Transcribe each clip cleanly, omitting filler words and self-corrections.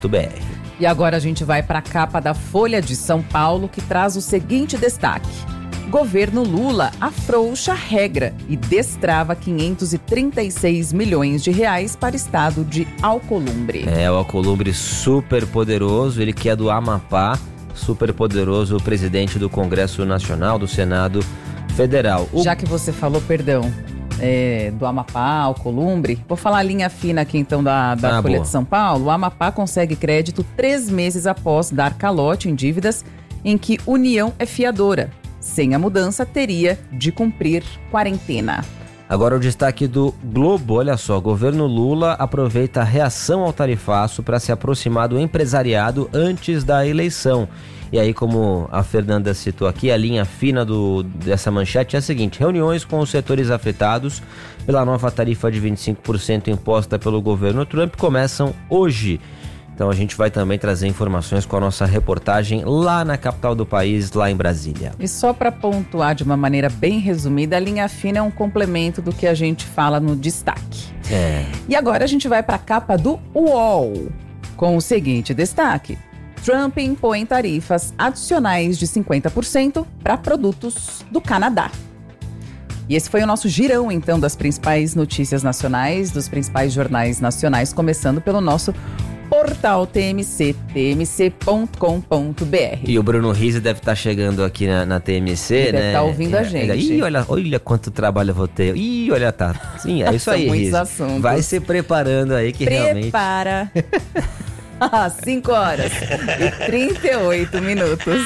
E agora a gente vai para a capa da Folha de São Paulo, que traz o seguinte destaque. Governo Lula afrouxa a regra e destrava 536 milhões de reais para o estado de Alcolumbre. O Alcolumbre super poderoso, ele que é do Amapá, super poderoso, o presidente do Congresso Nacional, do Senado Federal. Já que você falou, do Amapá, Alcolumbre, vou falar a linha fina aqui então da Folha de São Paulo. O Amapá consegue crédito 3 meses após dar calote em dívidas em que União é fiadora. Sem a mudança, teria de cumprir quarentena. Agora o destaque do Globo, olha só, governo Lula aproveita a reação ao tarifaço para se aproximar do empresariado antes da eleição. E aí, como a Fernanda citou aqui, a linha fina dessa manchete é a seguinte: reuniões com os setores afetados pela nova tarifa de 25% imposta pelo governo Trump começam hoje. Então a gente vai também trazer informações com a nossa reportagem lá na capital do país, lá em Brasília. E só para pontuar de uma maneira bem resumida, a linha fina é um complemento do que a gente fala no destaque. E agora a gente vai para a capa do UOL, com o seguinte destaque: Trump impõe tarifas adicionais de 50% para produtos do Canadá. E esse foi o nosso girão, então, das principais notícias nacionais, dos principais jornais nacionais, começando pelo nosso portal TMC, tmc.com.br. E o Bruno Rizzi deve estar chegando aqui na TMC, ele deve estar ouvindo a gente. Ih, olha quanto trabalho eu vou ter. Ih, olha, tá. Sim, é isso aí, Rizzi. Assuntos. Vai se preparando aí que realmente... Prepara. 5 horas e 38 minutos.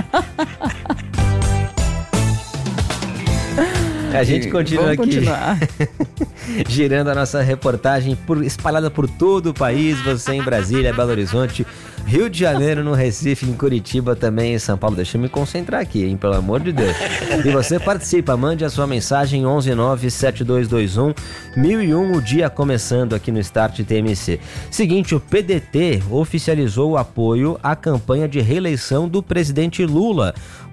A gente continua aqui girando a nossa reportagem espalhada por todo o país. Você em Brasília, Belo Horizonte, Rio de Janeiro, no Recife, em Curitiba, também em São Paulo. Deixa eu me concentrar aqui, hein? Pelo amor de Deus. E você participa, mande a sua mensagem 1197221-1001, o dia começando aqui no Start TMC. Seguinte, o PDT oficializou o apoio à campanha de reeleição do presidente Lula.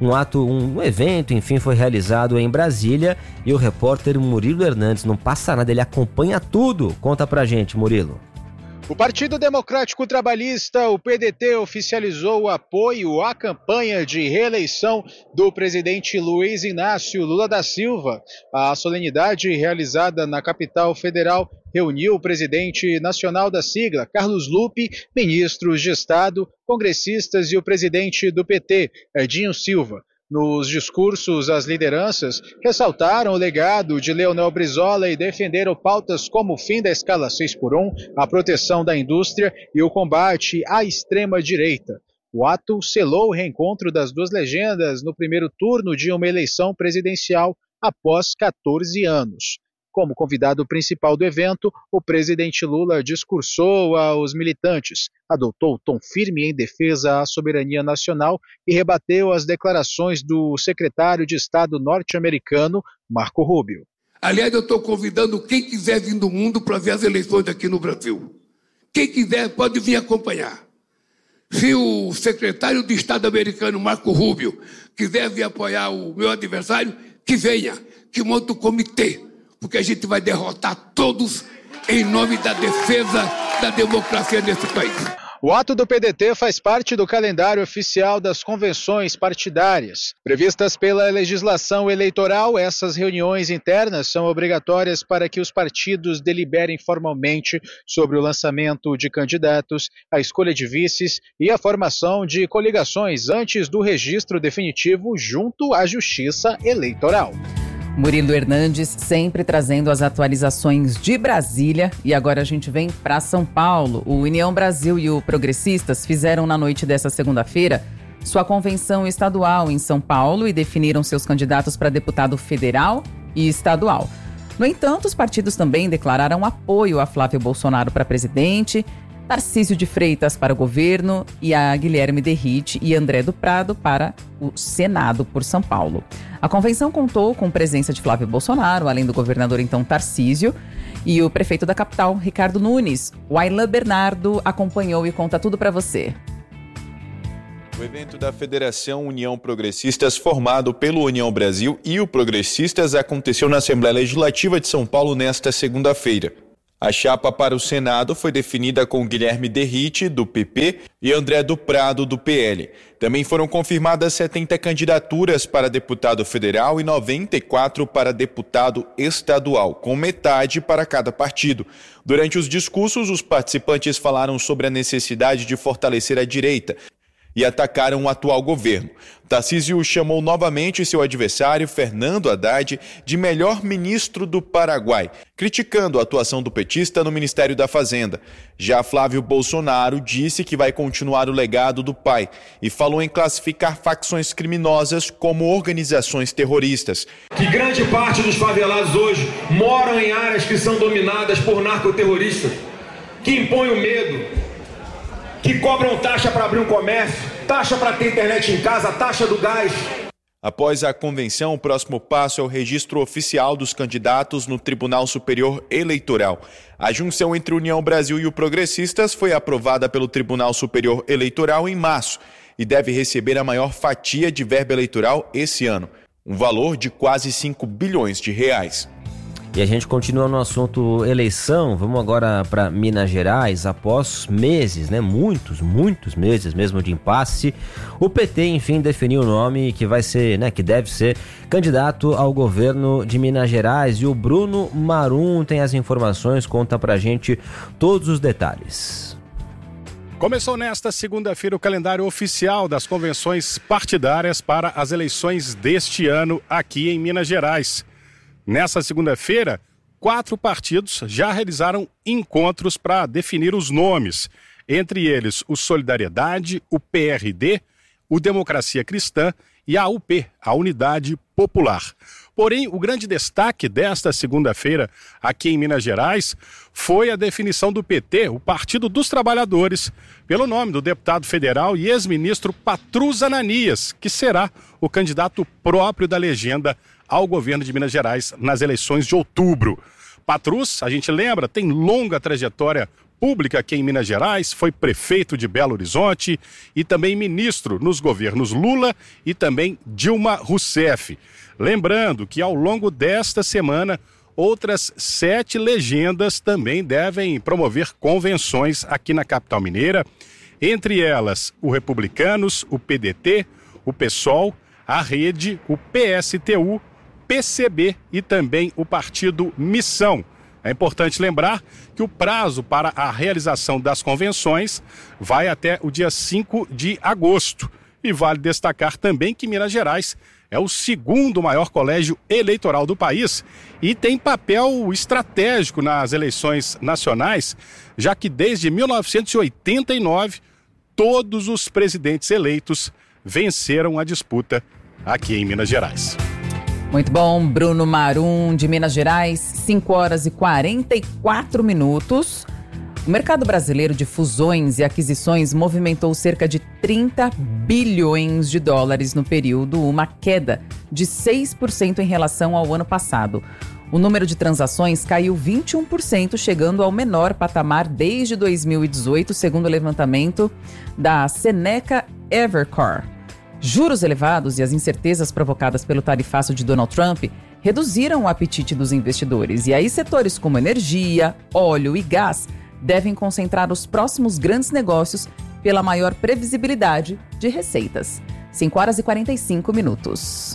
Um evento, enfim, foi realizado em Brasília e o repórter Murilo Hernandes não passa nada, ele acompanha tudo. Conta pra gente, Murilo. O Partido Democrático Trabalhista, o PDT, oficializou o apoio à campanha de reeleição do presidente Luiz Inácio Lula da Silva. A solenidade realizada na capital federal reuniu o presidente nacional da sigla, Carlos Lupe, ministros de Estado, congressistas e o presidente do PT, Edinho Silva. Nos discursos, as lideranças ressaltaram o legado de Leonel Brizola e defenderam pautas como o fim da escala 6x1, a proteção da indústria e o combate à extrema-direita. O ato selou o reencontro das duas legendas no primeiro turno de uma eleição presidencial após 14 anos. Como convidado principal do evento, o presidente Lula discursou aos militantes, adotou tom firme em defesa à soberania nacional e rebateu as declarações do secretário de Estado norte-americano, Marco Rubio. Aliás, eu estou convidando quem quiser vir do mundo para ver as eleições aqui no Brasil. Quem quiser pode vir acompanhar. Se o secretário de Estado americano, Marco Rubio, quiser vir apoiar o meu adversário, que venha, que monte o comitê, porque a gente vai derrotar todos em nome da defesa da democracia nesse país. O ato do PDT faz parte do calendário oficial das convenções partidárias. Previstas pela legislação eleitoral, essas reuniões internas são obrigatórias para que os partidos deliberem formalmente sobre o lançamento de candidatos, a escolha de vices e a formação de coligações antes do registro definitivo junto à Justiça Eleitoral. Murilo Hernandes sempre trazendo as atualizações de Brasília. E agora a gente vem para São Paulo. O União Brasil e o Progressistas fizeram na noite dessa segunda-feira sua convenção estadual em São Paulo e definiram seus candidatos para deputado federal e estadual. No entanto, os partidos também declararam apoio a Flávio Bolsonaro para presidente, Tarcísio de Freitas para o governo e a Guilherme Derrite e André do Prado para o Senado por São Paulo. A convenção contou com presença de Flávio Bolsonaro, além do governador então Tarcísio, e o prefeito da capital, Ricardo Nunes. O Aylan Bernardo acompanhou e conta tudo para você. O evento da Federação União Progressistas, formado pelo União Brasil e o Progressistas, aconteceu na Assembleia Legislativa de São Paulo nesta segunda-feira. A chapa para o Senado foi definida com Guilherme Derrite, do PP, e André do Prado, do PL. Também foram confirmadas 70 candidaturas para deputado federal e 94 para deputado estadual, com metade para cada partido. Durante os discursos, os participantes falaram sobre a necessidade de fortalecer a direita e atacaram o atual governo. Tarcísio chamou novamente seu adversário, Fernando Haddad, de melhor ministro do Paraguai, criticando a atuação do petista no Ministério da Fazenda. Já Flávio Bolsonaro disse que vai continuar o legado do pai e falou em classificar facções criminosas como organizações terroristas. Que grande parte dos favelados hoje moram em áreas que são dominadas por narcoterroristas, que impõem o medo, que cobram taxa para abrir um comércio, taxa para ter internet em casa, taxa do gás. Após a convenção, o próximo passo é o registro oficial dos candidatos no Tribunal Superior Eleitoral. A junção entre União Brasil e o Progressistas foi aprovada pelo Tribunal Superior Eleitoral em março e deve receber a maior fatia de verba eleitoral esse ano, um valor de quase 5 bilhões de reais. E a gente continua no assunto eleição. Vamos agora para Minas Gerais. Após meses, muitos meses mesmo de impasse, o PT enfim definiu o nome que vai ser, que deve ser candidato ao governo de Minas Gerais. E o Bruno Marum tem as informações, conta pra gente todos os detalhes. Começou nesta segunda-feira o calendário oficial das convenções partidárias para as eleições deste ano aqui em Minas Gerais. Nessa segunda-feira, 4 partidos já realizaram encontros para definir os nomes. Entre eles, o Solidariedade, o PRD, o Democracia Cristã e a UP, a Unidade Popular. Porém, o grande destaque desta segunda-feira aqui em Minas Gerais foi a definição do PT, o Partido dos Trabalhadores, pelo nome do deputado federal e ex-ministro Patrus Ananias, que será o candidato próprio da legenda ao governo de Minas Gerais nas eleições de outubro. Patrus, a gente lembra, tem longa trajetória pública aqui em Minas Gerais, foi prefeito de Belo Horizonte e também ministro nos governos Lula e também Dilma Rousseff. Lembrando que ao longo desta semana, outras 7 legendas também devem promover convenções aqui na capital mineira, entre elas o Republicanos, o PDT, o PSOL, a Rede, o PSTU, PCB e também o Partido Missão. É importante lembrar que o prazo para a realização das convenções vai até o dia 5 de agosto. E vale destacar também que Minas Gerais é o segundo maior colégio eleitoral do país e tem papel estratégico nas eleições nacionais, já que desde 1989 todos os presidentes eleitos venceram a disputa aqui em Minas Gerais. Muito bom, Bruno Marum, de Minas Gerais, 5 horas e 44 minutos. O mercado brasileiro de fusões e aquisições movimentou cerca de 30 bilhões de dólares no período, uma queda de 6% em relação ao ano passado. O número de transações caiu 21%, chegando ao menor patamar desde 2018, segundo o levantamento da Seneca Evercore. Juros elevados e as incertezas provocadas pelo tarifaço de Donald Trump reduziram o apetite dos investidores. E aí setores como energia, óleo e gás devem concentrar os próximos grandes negócios pela maior previsibilidade de receitas. 5 horas e 45 minutos.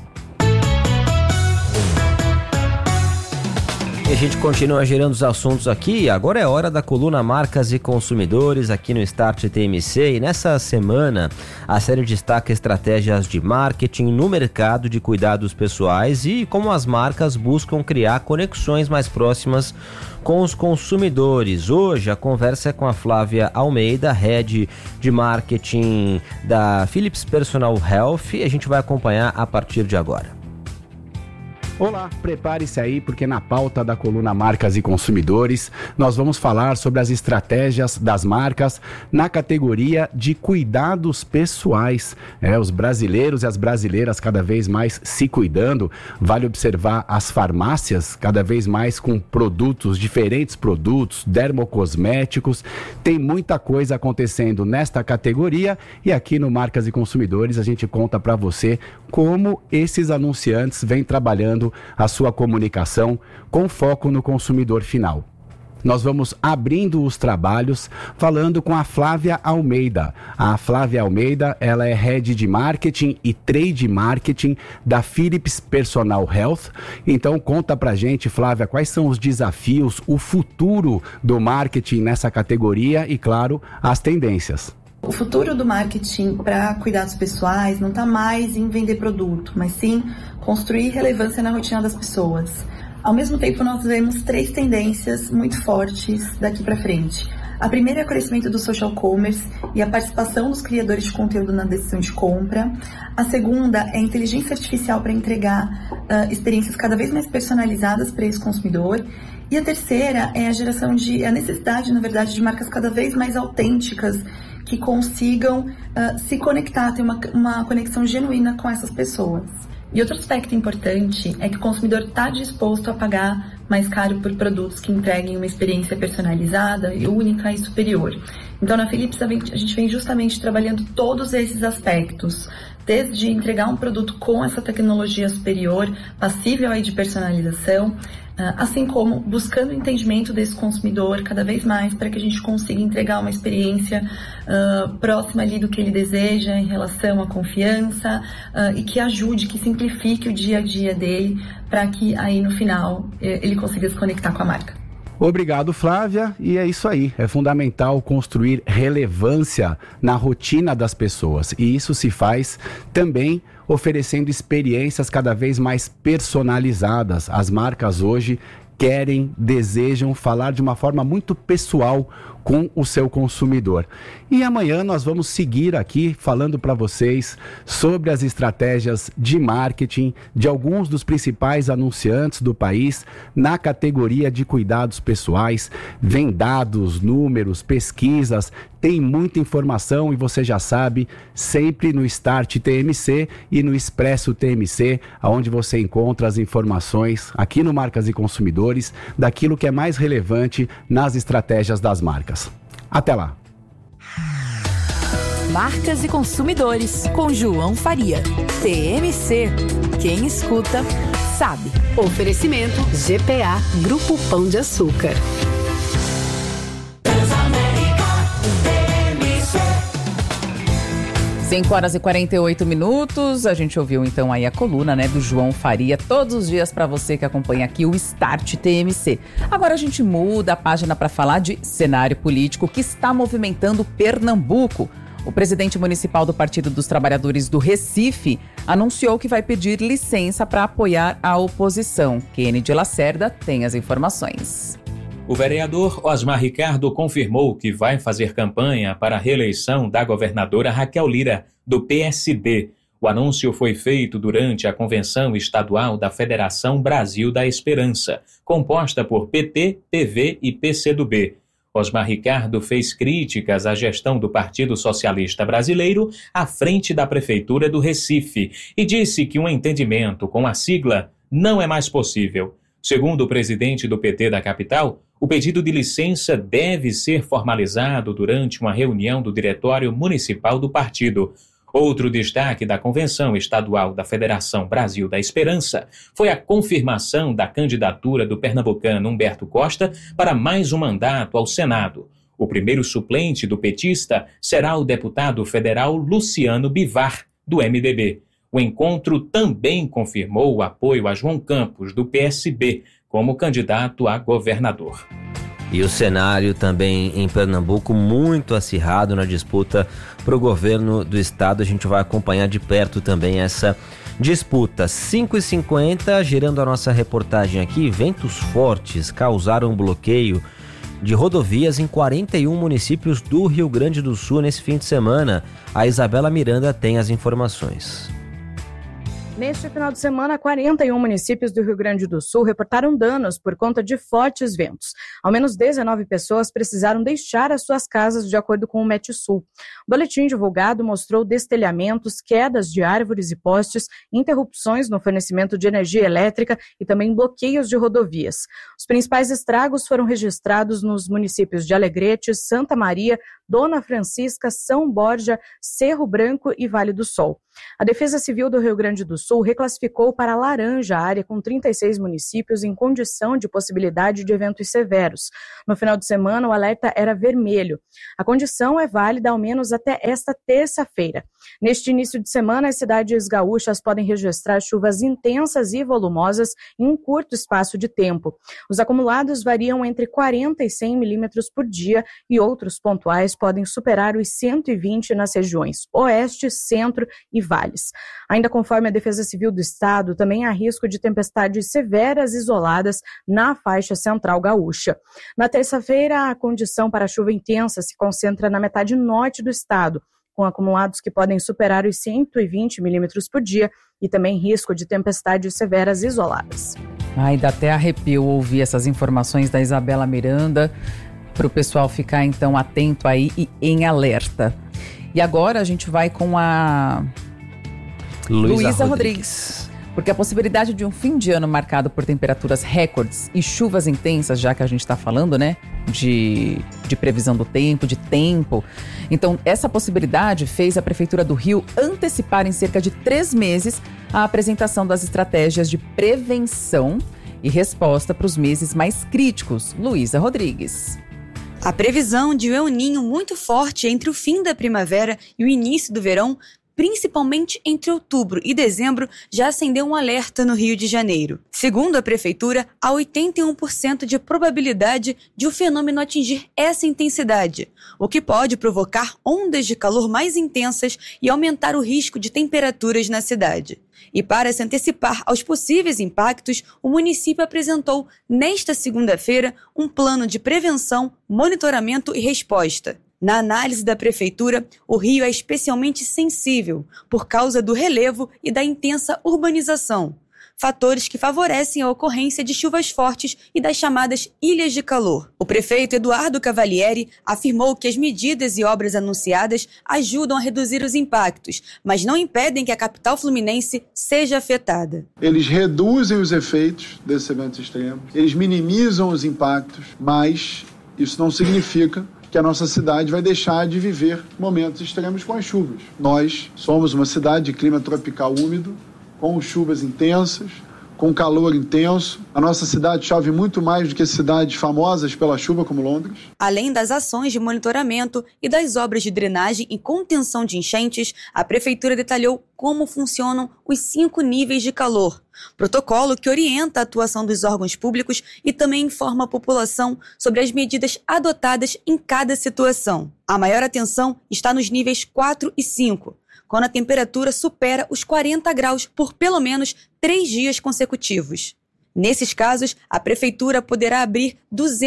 E a gente continua girando os assuntos aqui. Agora é hora da coluna Marcas e Consumidores aqui no Start TMC. E nessa semana a série destaca estratégias de marketing no mercado de cuidados pessoais e como as marcas buscam criar conexões mais próximas com os consumidores. Hoje a conversa é com a Flávia Almeida, Head de Marketing da Philips Personal Health, e a gente vai acompanhar a partir de agora. Olá, prepare-se aí porque na pauta da coluna Marcas e Consumidores nós vamos falar sobre as estratégias das marcas na categoria de cuidados pessoais. Os brasileiros e as brasileiras cada vez mais se cuidando. Vale observar as farmácias cada vez mais com produtos, diferentes produtos, dermocosméticos. Tem muita coisa acontecendo nesta categoria e aqui no Marcas e Consumidores a gente conta para você como esses anunciantes vêm trabalhando a sua comunicação com foco no consumidor final. Nós vamos abrindo os trabalhos falando com a Flávia Almeida. A Flávia Almeida, ela é Head de Marketing e Trade Marketing da Philips Personal Health. Então conta pra gente, Flávia, quais são os desafios, o futuro do marketing nessa categoria e, claro, as tendências. O futuro do marketing para cuidados pessoais não está mais em vender produto, mas sim construir relevância na rotina das pessoas. Ao mesmo tempo, nós vemos 3 tendências muito fortes daqui para frente. A primeira é o crescimento do social commerce e a participação dos criadores de conteúdo na decisão de compra. A segunda é a inteligência artificial para entregar experiências cada vez mais personalizadas para esse consumidor. E a terceira é a necessidade, na verdade, de marcas cada vez mais autênticas que consigam se conectar, ter uma conexão genuína com essas pessoas. E outro aspecto importante é que o consumidor está disposto a pagar mais caro por produtos que entreguem uma experiência personalizada e única e superior. Então, na Philips, a gente vem justamente trabalhando todos esses aspectos, desde entregar um produto com essa tecnologia superior, passível aí de personalização, assim como buscando o entendimento desse consumidor cada vez mais para que a gente consiga entregar uma experiência próxima ali do que ele deseja em relação à confiança e que ajude, que simplifique o dia a dia dele para que aí no final ele consiga se conectar com a marca. Obrigado, Flávia, e é isso aí, é fundamental construir relevância na rotina das pessoas, e isso se faz também oferecendo experiências cada vez mais personalizadas. As marcas hoje querem, desejam falar de uma forma muito pessoal com o seu consumidor. E amanhã nós vamos seguir aqui falando para vocês sobre as estratégias de marketing de alguns dos principais anunciantes do país na categoria de cuidados pessoais. Vem dados, números, pesquisas, tem muita informação e você já sabe, sempre no Start TMC e no Expresso TMC, onde você encontra as informações aqui no Marcas e Consumidores daquilo que é mais relevante nas estratégias das marcas. Até lá! Marcas e Consumidores, com João Faria. TMC. Quem escuta, sabe. Oferecimento GPA, Grupo Pão de Açúcar. 5h48, a gente ouviu então aí a coluna, né, do João Faria, todos os dias para você que acompanha aqui o Start TMC. Agora a gente muda a página para falar de cenário político que está movimentando Pernambuco. O presidente municipal do Partido dos Trabalhadores do Recife anunciou que vai pedir licença para apoiar a oposição. Kennedy Lacerda tem as informações. O vereador Osmar Ricardo confirmou que vai fazer campanha para a reeleição da governadora Raquel Lira, do PSD. O anúncio foi feito durante a convenção estadual da Federação Brasil da Esperança, composta por PT, PV e PCdoB. Osmar Ricardo fez críticas à gestão do Partido Socialista Brasileiro à frente da Prefeitura do Recife e disse que um entendimento com a sigla não é mais possível. Segundo o presidente do PT da capital, o pedido de licença deve ser formalizado durante uma reunião do Diretório Municipal do partido. Outro destaque da Convenção Estadual da Federação Brasil da Esperança foi a confirmação da candidatura do pernambucano Humberto Costa para mais um mandato ao Senado. O primeiro suplente do petista será o deputado federal Luciano Bivar, do MDB. O encontro também confirmou o apoio a João Campos, do PSB, como candidato a governador. E o cenário também em Pernambuco muito acirrado na disputa para o governo do estado. A gente vai acompanhar de perto também essa disputa. 5h50, girando a nossa reportagem aqui, ventos fortes causaram bloqueio de rodovias em 41 municípios do Rio Grande do Sul nesse fim de semana. A Isabela Miranda tem as informações. Neste final de semana, 41 municípios do Rio Grande do Sul reportaram danos por conta de fortes ventos. Ao menos 19 pessoas precisaram deixar as suas casas, de acordo com o Metsul. O boletim divulgado mostrou destelhamentos, quedas de árvores e postes, interrupções no fornecimento de energia elétrica e também bloqueios de rodovias. Os principais estragos foram registrados nos municípios de Alegrete, Santa Maria, Dona Francisca, São Borja, Cerro Branco e Vale do Sol. A Defesa Civil do Rio Grande do Sul reclassificou para laranja a área com 36 municípios em condição de possibilidade de eventos severos. No final de semana, o alerta era vermelho. A condição é válida ao menos até esta terça-feira. Neste início de semana, as cidades gaúchas podem registrar chuvas intensas e volumosas em um curto espaço de tempo. Os acumulados variam entre 40 e 100 milímetros por dia e outros pontuais podem superar os 120 nas regiões Oeste, Centro e Vales. Ainda conforme a Defesa Civil do Estado, também há risco de tempestades severas isoladas na faixa central gaúcha. Na terça-feira, a condição para chuva intensa se concentra na metade norte do estado, com acumulados que podem superar os 120 milímetros por dia e também risco de tempestades severas isoladas. Ai, dá até arrepio ouvir essas informações da Isabela Miranda, para o pessoal ficar então atento aí e em alerta. E agora a gente vai com a Luísa Rodrigues. Porque a possibilidade de um fim de ano marcado por temperaturas recordes e chuvas intensas, já que a gente está falando, né, de previsão do tempo, de tempo. Então, essa possibilidade fez a Prefeitura do Rio antecipar em cerca de 3 meses a apresentação das estratégias de prevenção e resposta para os meses mais críticos. Luísa Rodrigues. A previsão de um El Niño muito forte entre o fim da primavera e o início do verão, principalmente entre outubro e dezembro, já acendeu um alerta no Rio de Janeiro. Segundo a Prefeitura, há 81% de probabilidade de o fenômeno atingir essa intensidade, o que pode provocar ondas de calor mais intensas e aumentar o risco de temperaturas na cidade. E para se antecipar aos possíveis impactos, o município apresentou, nesta segunda-feira, um plano de prevenção, monitoramento e resposta. Na análise da Prefeitura, o Rio é especialmente sensível por causa do relevo e da intensa urbanização, fatores que favorecem a ocorrência de chuvas fortes e das chamadas ilhas de calor. O prefeito Eduardo Cavalieri afirmou que as medidas e obras anunciadas ajudam a reduzir os impactos, mas não impedem que a capital fluminense seja afetada. Eles reduzem os efeitos desses eventos extremos, eles minimizam os impactos, mas isso não significa que a nossa cidade vai deixar de viver momentos extremos com as chuvas. Nós somos uma cidade de clima tropical úmido, com chuvas intensas, com calor intenso. A nossa cidade chove muito mais do que cidades famosas pela chuva como Londres. Além das ações de monitoramento e das obras de drenagem e contenção de enchentes, a Prefeitura detalhou como funcionam os 5 níveis de calor, protocolo que orienta a atuação dos órgãos públicos e também informa a população sobre as medidas adotadas em cada situação. A maior atenção está nos níveis 4 e 5, quando a temperatura supera os 40 graus por pelo menos 3 dias consecutivos. Nesses casos, a Prefeitura poderá abrir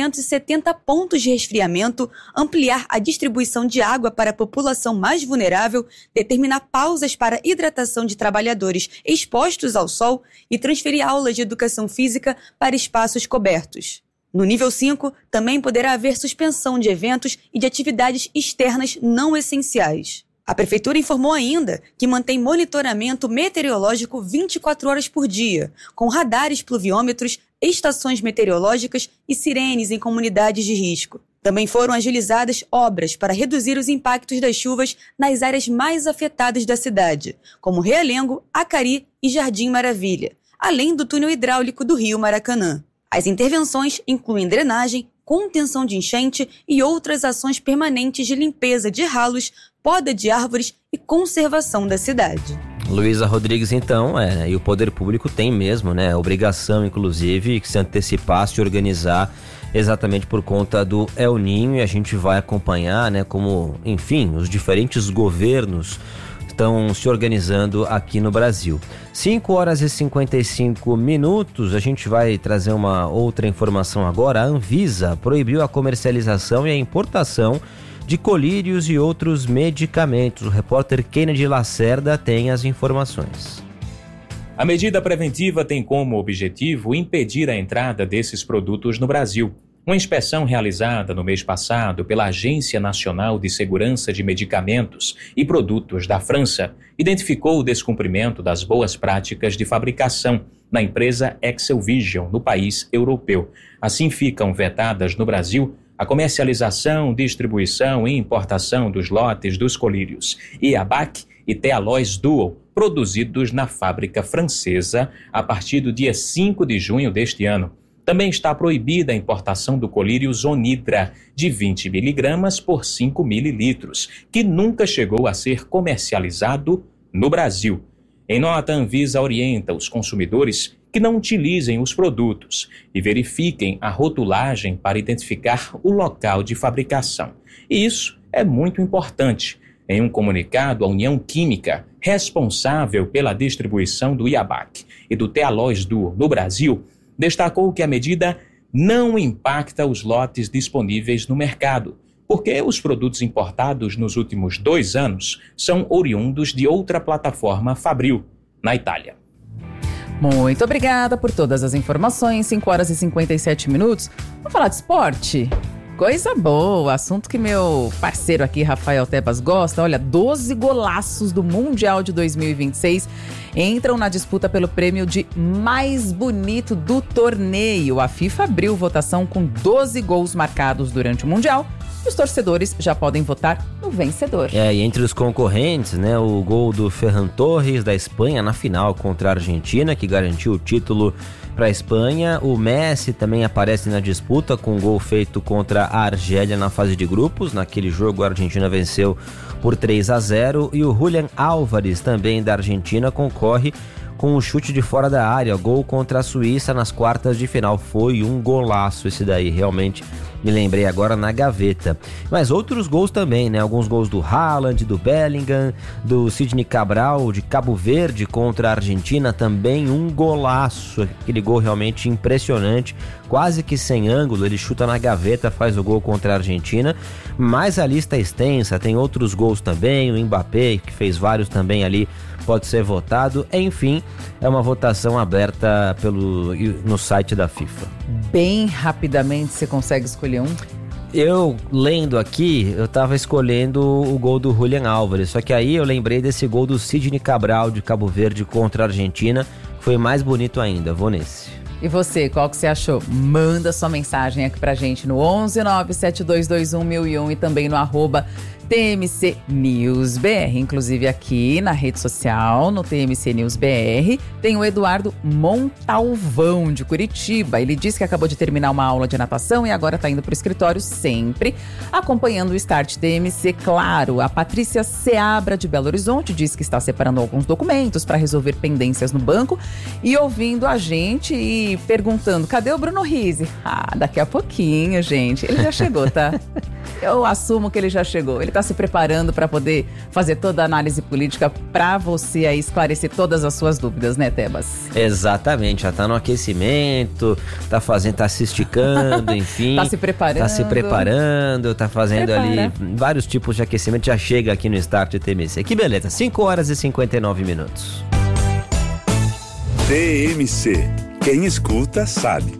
270 pontos de resfriamento, ampliar a distribuição de água para a população mais vulnerável, determinar pausas para hidratação de trabalhadores expostos ao sol e transferir aulas de educação física para espaços cobertos. No nível 5, também poderá haver suspensão de eventos e de atividades externas não essenciais. A Prefeitura informou ainda que mantém monitoramento meteorológico 24 horas por dia, com radares pluviômetros, estações meteorológicas e sirenes em comunidades de risco. Também foram agilizadas obras para reduzir os impactos das chuvas nas áreas mais afetadas da cidade, como Realengo, Acari e Jardim Maravilha, além do túnel hidráulico do Rio Maracanã. As intervenções incluem drenagem, contenção de enchente e outras ações permanentes de limpeza de ralos, poda de árvores e conservação da cidade. Luísa Rodrigues, então, e o poder público tem mesmo, a obrigação, inclusive, de se antecipar, se organizar exatamente por conta do El Niño, e a gente vai acompanhar, como, enfim, os diferentes governos estão se organizando aqui no Brasil. 5h55, a gente vai trazer uma outra informação agora. A Anvisa proibiu a comercialização e a importação de colírios e outros medicamentos. O repórter Kennedy Lacerda tem as informações. A medida preventiva tem como objetivo impedir a entrada desses produtos no Brasil. Uma inspeção realizada no mês passado pela Agência Nacional de Segurança de Medicamentos e Produtos da França identificou o descumprimento das boas práticas de fabricação na empresa Excelvision, no país europeu. Assim ficam vetadas no Brasil a comercialização, distribuição e importação dos lotes dos colírios. E a ABAC e Tealois Duo, produzidos na fábrica francesa a partir do dia 5 de junho deste ano. Também está proibida a importação do colírio Zonidra, de 20 miligramas por 5 mililitros, que nunca chegou a ser comercializado no Brasil. Em nota, a Anvisa orienta os consumidores que não utilizem os produtos e verifiquem a rotulagem para identificar o local de fabricação. E isso é muito importante. Em um comunicado, a União Química, responsável pela distribuição do Iabac e do Tealois Duo no Brasil, destacou que a medida não impacta os lotes disponíveis no mercado, porque os produtos importados nos últimos 2 anos são oriundos de outra plataforma fabril, na Itália. Muito obrigada por todas as informações. 5 horas e 57 minutos. Vamos falar de esporte? Coisa boa, assunto que meu parceiro aqui, Rafael Tebas, gosta. Olha, 12 golaços do Mundial de 2026 entram na disputa pelo prêmio de mais bonito do torneio. A FIFA abriu votação com 12 gols marcados durante o Mundial. E os torcedores já podem votar no vencedor. E entre os concorrentes, né, o gol do Ferran Torres da Espanha na final contra a Argentina, que garantiu o título para a Espanha. O Messi também aparece na disputa com um gol feito contra a Argélia na fase de grupos. Naquele jogo a Argentina venceu por 3-0 e o Julián Álvares, também da Argentina, concorre com um chute de fora da área, gol contra a Suíça nas quartas de final. Foi um golaço esse daí, realmente me lembrei agora na gaveta. Mas outros gols também, né? Alguns gols do Haaland, do Bellingham, do Sidney Cabral, de Cabo Verde contra a Argentina, também um golaço. Aquele gol realmente impressionante, quase que sem ângulo, ele chuta na gaveta, faz o gol contra a Argentina. Mas a lista é extensa, tem outros gols também, o Mbappé, que fez vários também ali, pode ser votado. Enfim, é uma votação aberta no site da FIFA. Bem rapidamente você consegue escolher um? Eu, lendo aqui, eu tava escolhendo o gol do Julián Álvares, só que aí eu lembrei desse gol do Sidney Cabral de Cabo Verde contra a Argentina, que foi mais bonito ainda. Vou nesse. E você, qual que você achou? Manda sua mensagem aqui pra gente no 11 97221 1001 e também no @TMC News BR. Inclusive aqui na rede social, no TMC News BR, tem o Eduardo Montalvão, de Curitiba. Ele diz que acabou de terminar uma aula de natação e agora está indo para o escritório sempre, acompanhando o Start TMC, claro. A Patrícia Seabra, de Belo Horizonte, diz que está separando alguns documentos para resolver pendências no banco e ouvindo a gente e perguntando, cadê o Bruno Rizzi? Daqui a pouquinho, gente. Ele já chegou, tá? Eu assumo que ele já chegou. Ele está se preparando para poder fazer toda a análise política para você aí esclarecer todas as suas dúvidas, né, Tebas? Exatamente, já tá no aquecimento, tá se esticando, enfim. Tá se preparando. Tá fazendo ali vários tipos de aquecimento, já chega aqui no Start TMC. Que beleza, 5 horas e 59 minutos. TMC, quem escuta sabe.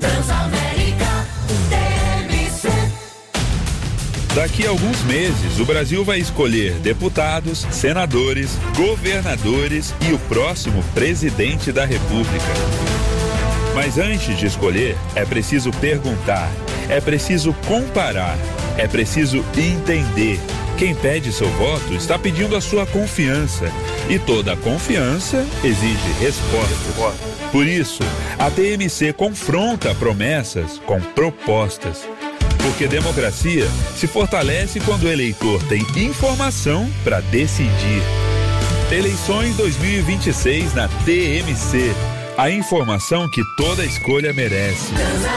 Daqui a alguns meses, o Brasil vai escolher deputados, senadores, governadores e o próximo presidente da República. Mas antes de escolher, é preciso perguntar, é preciso comparar, é preciso entender. Quem pede seu voto está pedindo a sua confiança. E toda confiança exige respostas. Por isso, a TMC confronta promessas com propostas. Porque democracia se fortalece quando o eleitor tem informação para decidir. Eleições 2026 na TMC. A informação que toda escolha merece.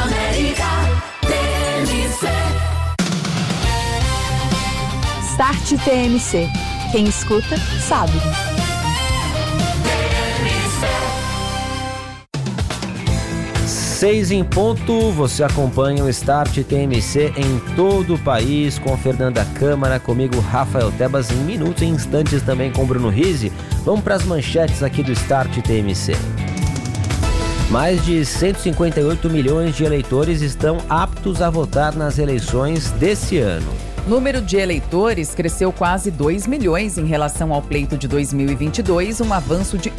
Start TMC. Quem escuta, sabe. 6 em ponto, você acompanha o Start TMC em todo o país com Fernanda Câmara, comigo Rafael Tebas, em minutos, em instantes também com Bruno Rizzi. Vamos para as manchetes aqui do Start TMC. Mais de 158 milhões de eleitores estão aptos a votar nas eleições desse ano. Número de eleitores cresceu quase 2 milhões em relação ao pleito de 2022, um avanço de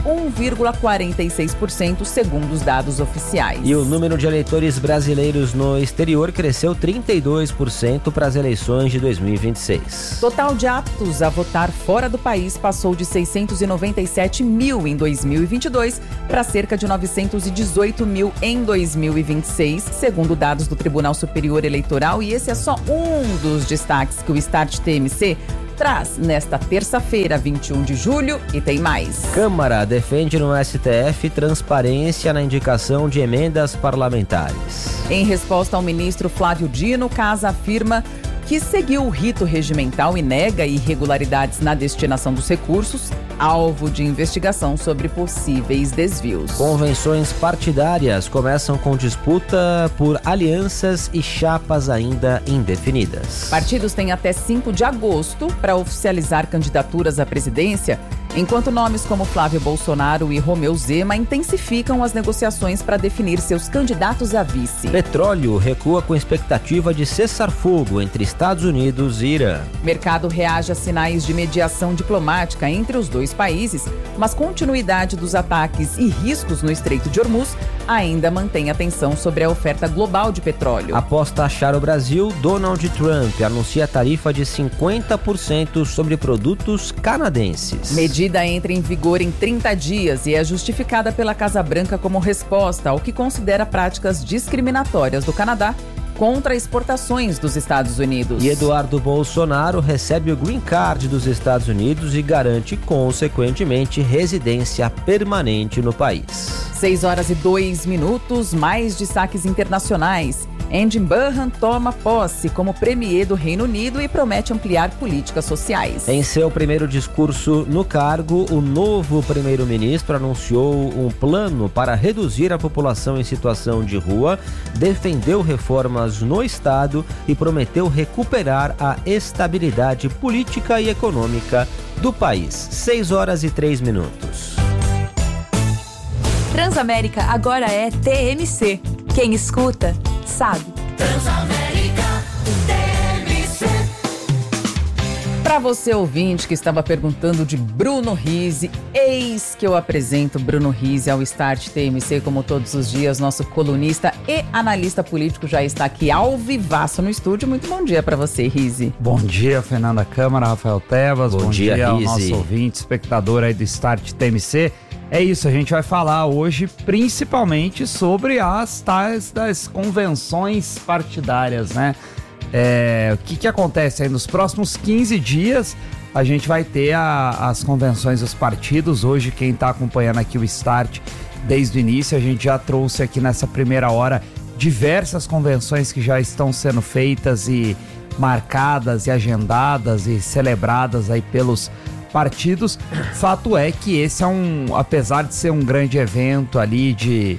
1,46% segundo os dados oficiais. E o número de eleitores brasileiros no exterior cresceu 32% para as eleições de 2026. Total de aptos a votar fora do país passou de 697 mil em 2022 para cerca de 918 mil em 2026, segundo dados do Tribunal Superior Eleitoral, e esse é só um dos destaques que o Start TMC traz nesta terça-feira, 21 de julho, e tem mais. Câmara defende no STF transparência na indicação de emendas parlamentares. Em resposta ao ministro Flávio Dino, Casa afirma que seguiu o rito regimental e nega irregularidades na destinação dos recursos, alvo de investigação sobre possíveis desvios. Convenções partidárias começam com disputa por alianças e chapas ainda indefinidas. Partidos têm até 5 de agosto para oficializar candidaturas à presidência, enquanto nomes como Flávio Bolsonaro e Romeu Zema intensificam as negociações para definir seus candidatos a vice. Petróleo recua com expectativa de cessar-fogo entre Estados Unidos e Irã. Mercado reage a sinais de mediação diplomática entre os dois países, mas continuidade dos ataques e riscos no Estreito de Hormuz ainda mantém atenção sobre a oferta global de petróleo. Após taxar o Brasil, Donald Trump anuncia tarifa de 50% sobre produtos canadenses. Medida entra em vigor em 30 dias e é justificada pela Casa Branca como resposta ao que considera práticas discriminatórias do Canadá contra exportações dos Estados Unidos. E Eduardo Bolsonaro recebe o Green Card dos Estados Unidos e garante, consequentemente, residência permanente no país. 6h02, mais destaques internacionais. Andy Burnham toma posse como premier do Reino Unido e promete ampliar políticas sociais. Em seu primeiro discurso no cargo, o novo primeiro-ministro anunciou um plano para reduzir a população em situação de rua, defendeu reformas no Estado e prometeu recuperar a estabilidade política e econômica do país. 6h03. Transamérica agora é TMC. Quem escuta, sabe. Transamérica TMC. Para você ouvinte que estava perguntando de Bruno Rizzi, eis que eu apresento Bruno Rizzi ao Start TMC, como todos os dias. Nosso colunista e analista político já está aqui ao vivaço no estúdio. Muito bom dia para você, Rizzi. Bom dia, Fernanda Câmara, Rafael Tebas. Bom dia ao Rizzi. Nosso ouvinte, espectador aí do Start TMC. É isso, a gente vai falar hoje principalmente sobre as tais das convenções partidárias, né? O que acontece aí nos próximos 15 dias? A gente vai ter as convenções dos partidos. Hoje, quem está acompanhando aqui o Start desde o início, a gente já trouxe aqui nessa primeira hora diversas convenções que já estão sendo feitas e marcadas e agendadas e celebradas aí pelos partidos. Fato é que esse é apesar de ser um grande evento ali de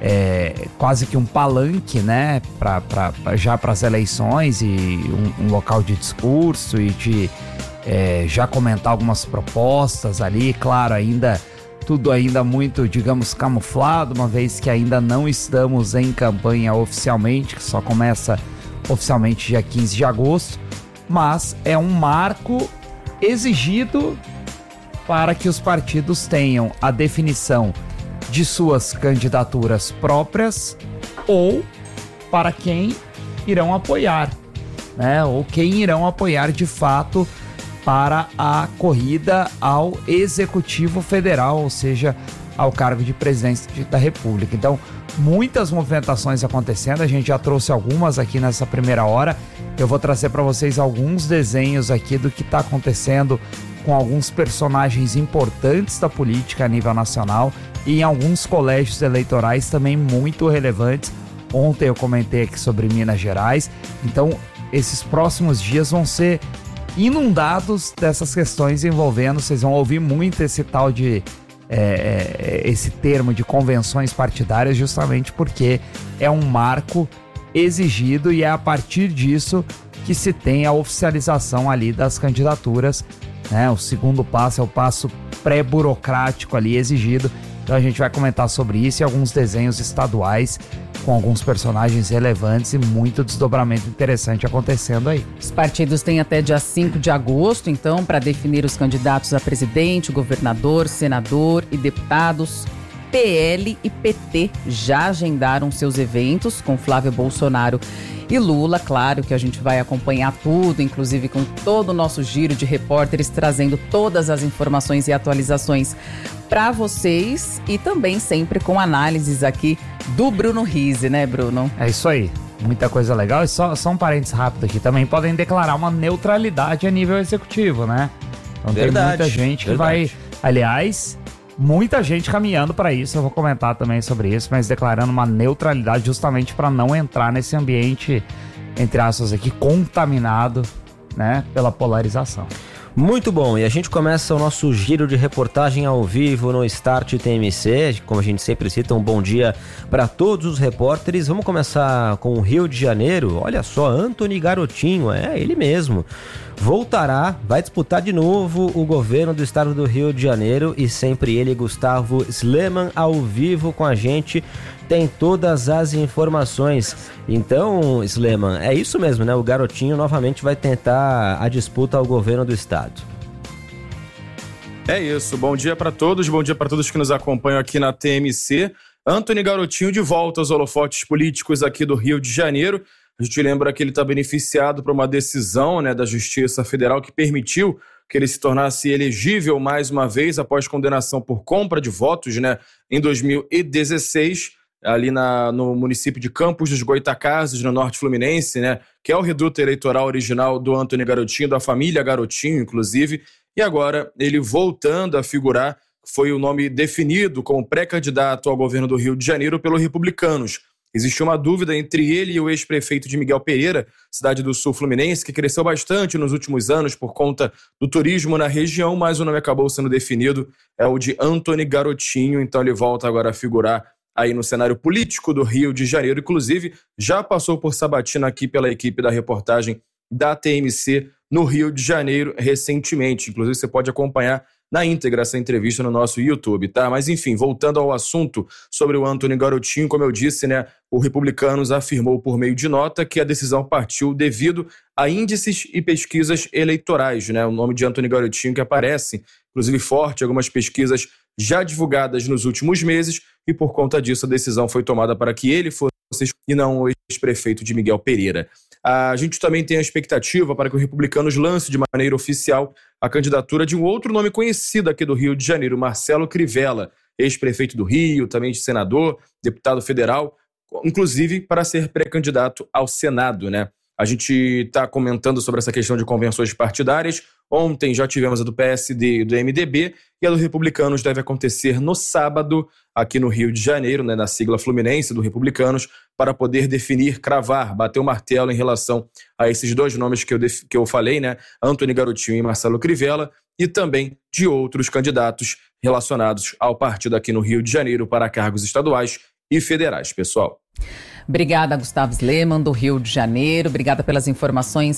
quase que um palanque, né, já para as eleições e um local de discurso e de já comentar algumas propostas ali, claro, tudo ainda muito, digamos, camuflado, uma vez que ainda não estamos em campanha oficialmente, que só começa oficialmente dia 15 de agosto, mas é um marco exigido para que os partidos tenham a definição de suas candidaturas próprias ou para quem irão apoiar, né? Ou quem irão apoiar de fato para a corrida ao Executivo Federal, ou seja, ao cargo de presidente da República. Então, muitas movimentações acontecendo, a gente já trouxe algumas aqui nessa primeira hora. Eu vou trazer para vocês alguns desenhos aqui do que está acontecendo com alguns personagens importantes da política a nível nacional e em alguns colégios eleitorais também muito relevantes. Ontem eu comentei aqui sobre Minas Gerais. Então, esses próximos dias vão ser inundados dessas questões envolvendo, vocês vão ouvir muito esse tal de esse termo de convenções partidárias, justamente porque é um marco exigido e é a partir disso que se tem a oficialização ali das candidaturas, né? O segundo passo é o passo pré-burocrático ali exigido, Então a gente vai comentar sobre isso e alguns desenhos estaduais com alguns personagens relevantes e muito desdobramento interessante acontecendo aí. Os partidos têm até dia 5 de agosto, então, para definir os candidatos a presidente, governador, senador e deputados. PL e PT já agendaram seus eventos com Flávio Bolsonaro e Lula. Claro que a gente vai acompanhar tudo, inclusive com todo o nosso giro de repórteres, trazendo todas as informações e atualizações para vocês e também sempre com análises aqui do Bruno Rizzi, né, Bruno? É isso aí. Muita coisa legal. E só um parênteses rápido aqui. Também podem declarar uma neutralidade a nível executivo, né? Então tem muita gente que vai... Aliás, muita gente caminhando para isso. Eu vou comentar também sobre isso, mas declarando uma neutralidade justamente para não entrar nesse ambiente, entre aspas aqui, contaminado, né, pela polarização. Muito bom, e a gente começa o nosso giro de reportagem ao vivo no Start TMC, como a gente sempre cita, um bom dia para todos os repórteres. Vamos começar com o Rio de Janeiro. Olha só, Antony Garotinho, é ele mesmo, voltará, vai disputar de novo o governo do estado do Rio de Janeiro, e sempre ele, Gustavo Sleman, ao vivo com a gente, tem todas as informações. Então, Sleman, é isso mesmo, né? O Garotinho novamente vai tentar a disputa ao governo do estado. É isso, bom dia para todos que nos acompanham aqui na TMC. Antony Garotinho de volta aos holofotes políticos aqui do Rio de Janeiro. A gente lembra que ele está beneficiado por uma decisão, né, da Justiça Federal que permitiu que ele se tornasse elegível mais uma vez após condenação por compra de votos, né, em 2016, ali no município de Campos dos Goytacazes, no norte fluminense, né, que é o reduto eleitoral original do Antony Garotinho, da família Garotinho, inclusive, e agora ele voltando a figurar, foi o nome definido como pré-candidato ao governo do Rio de Janeiro pelos republicanos. Existiu uma dúvida entre ele e o ex-prefeito de Miguel Pereira, cidade do sul fluminense, que cresceu bastante nos últimos anos por conta do turismo na região, mas o nome acabou sendo definido, é o de Antony Garotinho, então ele volta agora a figurar aí no cenário político do Rio de Janeiro. Inclusive, já passou por sabatina aqui pela equipe da reportagem da TMC no Rio de Janeiro recentemente. Inclusive, você pode acompanhar na íntegra essa entrevista no nosso YouTube, tá? Mas enfim, voltando ao assunto sobre o Antony Garotinho, como eu disse, né, o Republicanos afirmou por meio de nota que a decisão partiu devido a índices e pesquisas eleitorais, né? O nome de Antony Garotinho que aparece, inclusive forte, algumas pesquisas já divulgadas nos últimos meses, e por conta disso a decisão foi tomada para que ele fosse e não o ex-prefeito de Miguel Pereira. A gente também tem a expectativa para que o Republicanos lance de maneira oficial a candidatura de um outro nome conhecido aqui do Rio de Janeiro, Marcelo Crivella, ex-prefeito do Rio, também de senador, deputado federal, inclusive para ser pré-candidato ao Senado, né? A gente está comentando sobre essa questão de convenções partidárias. Ontem já tivemos a do PSD e do MDB, e a do Republicanos deve acontecer no sábado, aqui no Rio de Janeiro, né, na sigla fluminense do Republicanos, para poder definir, cravar, bater o martelo em relação a esses dois nomes que eu falei, né, Antony Garotinho e Marcelo Crivella, e também de outros candidatos relacionados ao partido aqui no Rio de Janeiro para cargos estaduais e federais, pessoal. Obrigada, Gustavo Sleman, do Rio de Janeiro. Obrigada pelas informações.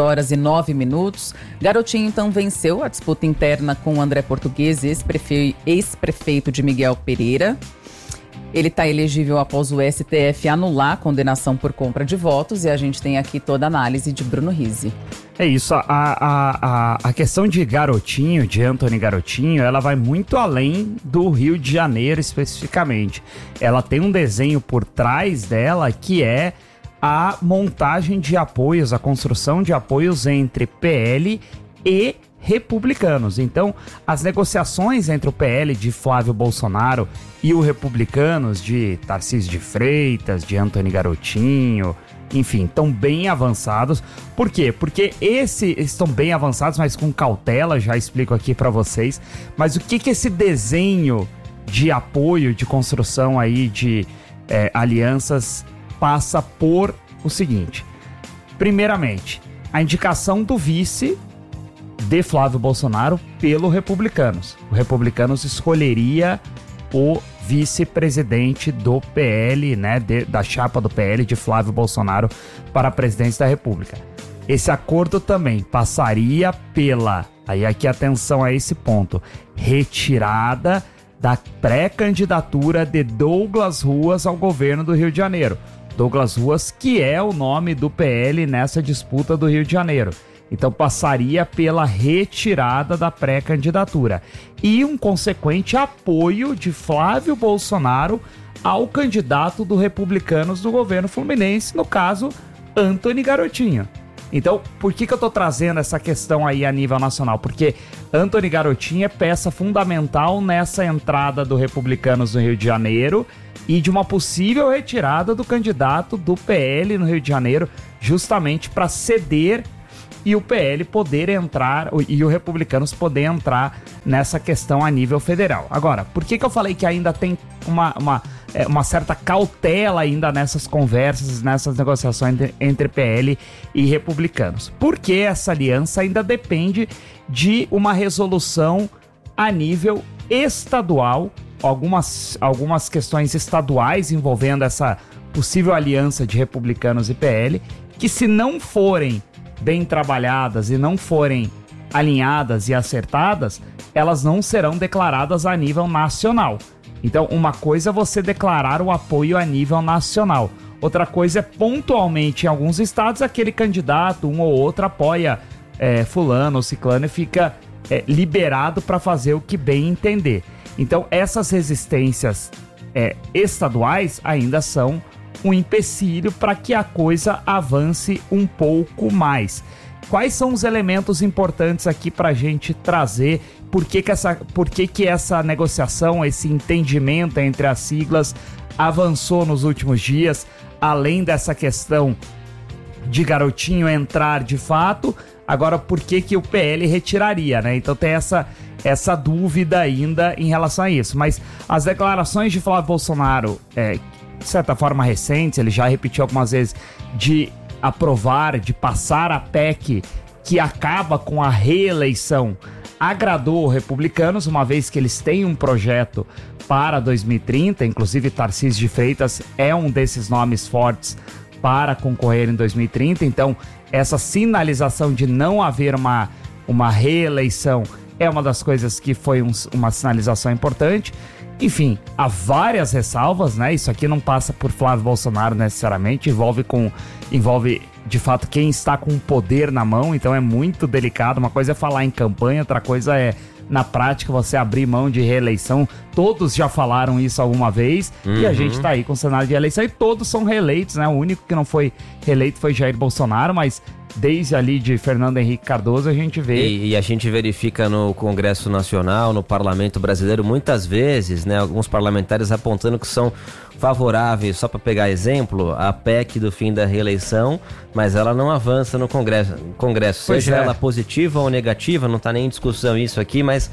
6h09. Garotinho, então, venceu a disputa interna com o André Português, ex-prefeito de Miguel Pereira. Ele está elegível após o STF anular a condenação por compra de votos, e a gente tem aqui toda a análise de Bruno Rizzi. É isso, a questão de Garotinho, de Antony Garotinho, ela vai muito além do Rio de Janeiro especificamente. Ela tem um desenho por trás dela que é a montagem de apoios, a construção de apoios entre PL e Republicanos. Então, as negociações entre o PL de Flávio Bolsonaro e o Republicanos de Tarcísio de Freitas, de Antony Garotinho, enfim, estão bem avançados. Por quê? Porque estão bem avançados, mas com cautela, já explico aqui para vocês. Mas o que esse desenho de apoio, de construção aí de alianças passa por o seguinte. Primeiramente, a indicação do vice de Flávio Bolsonaro pelo Republicanos. O Republicanos escolheria o vice-presidente do PL, né, da chapa do PL de Flávio Bolsonaro para a presidência da República. Esse acordo também passaria pela, aí aqui atenção a esse ponto, retirada da pré-candidatura de Douglas Ruas ao governo do Rio de Janeiro. Douglas Ruas, que é o nome do PL nessa disputa do Rio de Janeiro. Então passaria pela retirada da pré-candidatura e um consequente apoio de Flávio Bolsonaro ao candidato do Republicanos do governo fluminense, no caso, Antony Garotinho. Então, por que eu tô trazendo essa questão aí a nível nacional? Porque Antony Garotinho é peça fundamental nessa entrada do Republicanos no Rio de Janeiro e de uma possível retirada do candidato do PL no Rio de Janeiro, justamente para ceder e o PL poder entrar, e o Republicanos poder entrar nessa questão a nível federal. Agora, por que eu falei que ainda tem uma certa cautela ainda nessas conversas, nessas negociações entre PL e Republicanos? Porque essa aliança ainda depende de uma resolução a nível estadual, algumas questões estaduais envolvendo essa possível aliança de Republicanos e PL, que se não forem bem trabalhadas e não forem alinhadas e acertadas, elas não serão declaradas a nível nacional. Então, uma coisa é você declarar o apoio a nível nacional. Outra coisa é pontualmente em alguns estados aquele candidato, um ou outro, apoia fulano ou ciclano e fica liberado para fazer o que bem entender. Então, essas resistências estaduais ainda são um empecilho para que a coisa avance um pouco mais. Quais são os elementos importantes aqui para a gente trazer? Por que essa negociação, esse entendimento entre as siglas avançou nos últimos dias, além dessa questão de Garotinho entrar de fato? Agora, por que o PL retiraria, né? Então tem essa dúvida ainda em relação a isso. Mas as declarações de Flávio Bolsonaro, de certa forma recentes, ele já repetiu algumas vezes, de aprovar, de passar a PEC que acaba com a reeleição, agradou os republicanos, uma vez que eles têm um projeto para 2030, inclusive Tarcísio de Freitas é um desses nomes fortes para concorrer em 2030, então essa sinalização de não haver uma reeleição é uma das coisas que foi uma sinalização importante. Enfim, há várias ressalvas, né? Isso aqui não passa por Flávio Bolsonaro necessariamente, envolve de fato quem está com o poder na mão, então é muito delicado. Uma coisa é falar em campanha, outra coisa é na prática você abrir mão de reeleição. Todos já falaram isso alguma vez e a gente tá aí com o cenário de eleição e todos são reeleitos, né? O único que não foi reeleito foi Jair Bolsonaro, mas desde ali de Fernando Henrique Cardoso a gente vê... E a gente verifica no Congresso Nacional, no Parlamento Brasileiro, muitas vezes, né, alguns parlamentares apontando que são favoráveis, só para pegar exemplo, a PEC do fim da reeleição, mas ela não avança no Congresso. Seja ela positiva ou negativa, não está nem em discussão isso aqui, mas...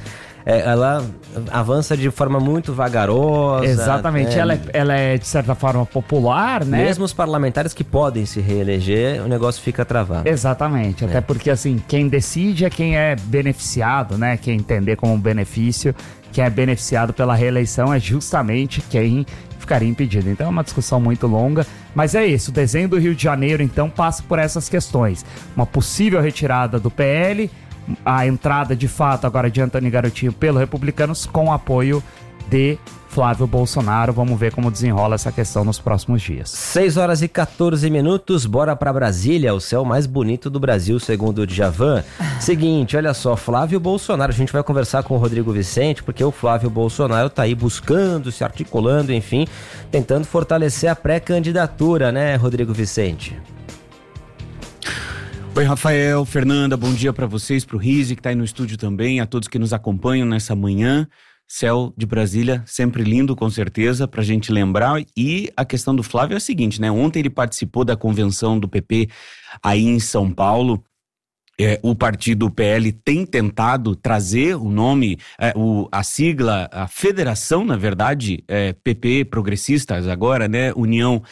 ela avança de forma muito vagarosa. Exatamente, ela é de certa forma popular, né? Mesmo os parlamentares que podem se reeleger, o negócio fica travado. Exatamente, até porque assim, quem decide é quem é beneficiado, né? Quem entender como um benefício, quem é beneficiado pela reeleição é justamente quem ficaria impedido. Então é uma discussão muito longa, mas é isso, o desenho do Rio de Janeiro então passa por essas questões. Uma possível retirada do PL, a entrada de fato agora de Antony Garotinho pelo Republicanos com apoio de Flávio Bolsonaro. Vamos ver como desenrola essa questão nos próximos dias. 6h14, bora pra Brasília, o céu mais bonito do Brasil, segundo o Djavan. Seguinte, olha só, Flávio Bolsonaro, a gente vai conversar com o Rodrigo Vicente, porque o Flávio Bolsonaro tá aí buscando, se articulando, enfim, tentando fortalecer a pré-candidatura, né, Rodrigo Vicente? Oi, Rafael, Fernanda, bom dia para vocês, para o Rizzi, que está aí no estúdio também, a todos que nos acompanham nessa manhã. Céu de Brasília, sempre lindo, com certeza, para a gente lembrar. E a questão do Flávio é a seguinte, né? Ontem ele participou da convenção do PP aí em São Paulo. O partido PL tem tentado trazer o nome, a sigla, a federação, na verdade, PP Progressistas agora, né? União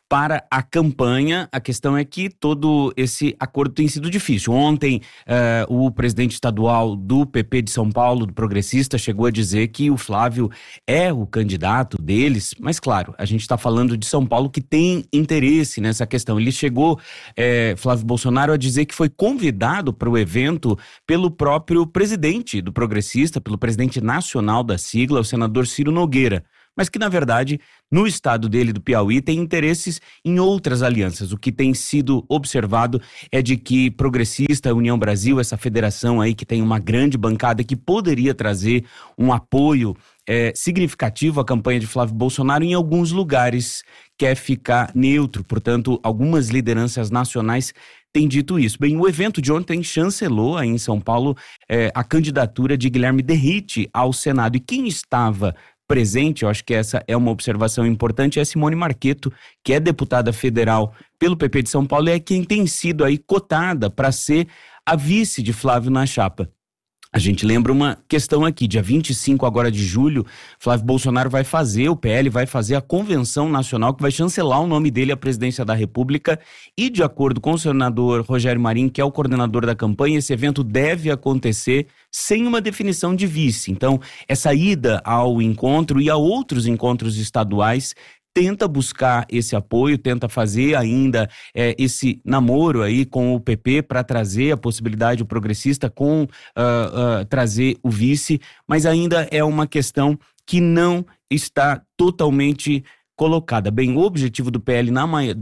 para a campanha. A questão é que todo esse acordo tem sido difícil. Ontem, o presidente estadual do PP de São Paulo, do Progressista, chegou a dizer que o Flávio é o candidato deles, mas claro, a gente está falando de São Paulo que tem interesse nessa questão. Ele chegou, Flávio Bolsonaro, a dizer que foi convidado para o evento pelo próprio presidente do Progressista, pelo presidente nacional da sigla, o senador Ciro Nogueira, mas que, na verdade, no estado dele, do Piauí, tem interesses em outras alianças. O que tem sido observado é de que Progressista, União Brasil, essa federação aí que tem uma grande bancada que poderia trazer um apoio significativo à campanha de Flávio Bolsonaro, em alguns lugares quer ficar neutro. Portanto, algumas lideranças nacionais têm dito isso. Bem, o evento de ontem chancelou aí em São Paulo a candidatura de Guilherme Derrite ao Senado. E quem estava presente, eu acho que essa é uma observação importante, é Simone Marchetto, que é deputada federal pelo PP de São Paulo e é quem tem sido aí cotada para ser a vice de Flávio na chapa. A gente lembra uma questão aqui, dia 25 agora de julho, Flávio Bolsonaro vai fazer, o PL vai fazer a convenção nacional que vai chancelar o nome dele à presidência da República e, de acordo com o senador Rogério Marinho, que é o coordenador da campanha, esse evento deve acontecer sem uma definição de vice. Então, essa ida ao encontro e a outros encontros estaduais tenta buscar esse apoio, tenta fazer ainda esse namoro aí com o PP para trazer a possibilidade, o Progressista, com trazer o vice, mas ainda é uma questão que não está totalmente colocada. Bem, o objetivo do PL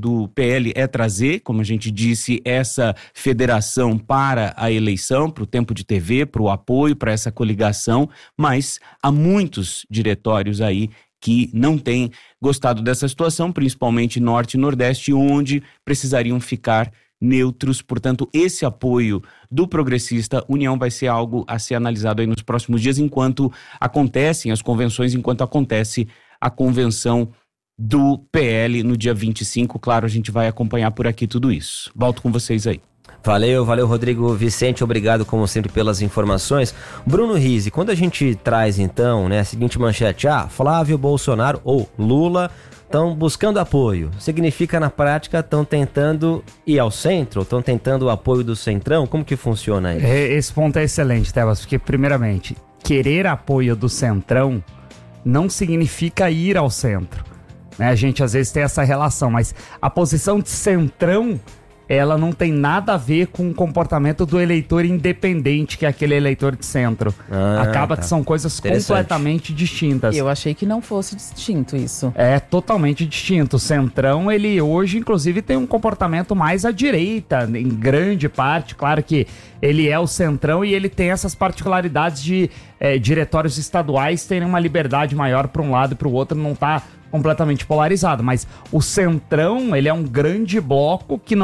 é trazer, como a gente disse, essa federação para a eleição, para o tempo de TV, para o apoio, para essa coligação, mas há muitos diretórios aí que não têm gostado dessa situação, principalmente Norte e Nordeste, onde precisariam ficar neutros. Portanto, esse apoio do Progressista União vai ser algo a ser analisado aí nos próximos dias, enquanto acontecem as convenções, enquanto acontece a convenção do PL no dia 25. Claro, a gente vai acompanhar por aqui tudo isso. Volto com vocês aí. Valeu, Rodrigo Vicente, obrigado como sempre pelas informações. Bruno Rizzi, quando a gente traz então, a seguinte manchete, Flávio Bolsonaro ou Lula estão buscando apoio, significa na prática estão tentando ir ao centro, estão tentando o apoio do centrão, como que funciona isso? Esse ponto é excelente, Tebas, porque primeiramente, querer apoio do centrão não significa ir ao centro, né? A gente às vezes tem essa relação, mas a posição de centrão, ela não tem nada a ver com o comportamento do eleitor independente, que é aquele eleitor de centro. Acaba que são coisas completamente distintas. Eu achei que não fosse distinto isso. É totalmente distinto. O centrão, ele hoje, inclusive, tem um comportamento mais à direita, em grande parte. Claro que ele é o centrão e ele tem essas particularidades de diretórios estaduais terem uma liberdade maior para um lado e para o outro, não tá completamente polarizado, mas o centrão, ele é um grande bloco que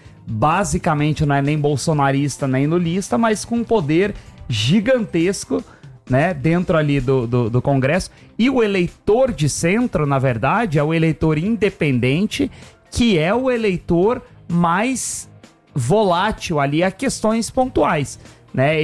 basicamente não é nem bolsonarista nem lulista, mas com um poder gigantesco, né, dentro ali do Congresso. E o eleitor de centro, na verdade, é o eleitor independente, que é o eleitor mais volátil ali a questões pontuais, né?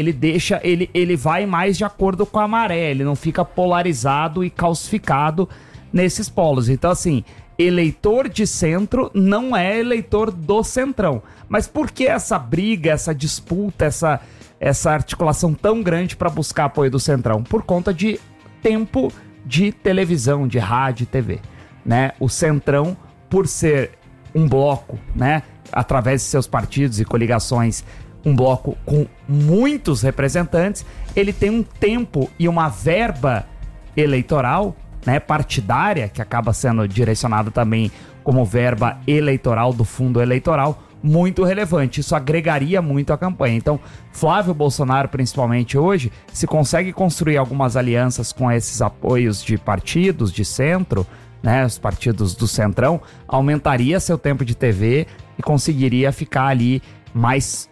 Ele vai mais de acordo com a maré, ele não fica polarizado e calcificado nesses polos. Então, assim, eleitor de centro não é eleitor do centrão. Mas por que essa briga, essa disputa, essa articulação tão grande para buscar apoio do centrão? Por conta de tempo de televisão, de rádio e TV, né? O centrão, por ser um bloco, né, através de seus partidos e coligações, um bloco com muitos representantes, ele tem um tempo e uma verba eleitoral, né, partidária, que acaba sendo direcionada também como verba eleitoral do fundo eleitoral, muito relevante. Isso agregaria muito à campanha. Então, Flávio Bolsonaro, principalmente hoje, se consegue construir algumas alianças com esses apoios de partidos de centro, né, os partidos do centrão, aumentaria seu tempo de TV e conseguiria ficar ali mais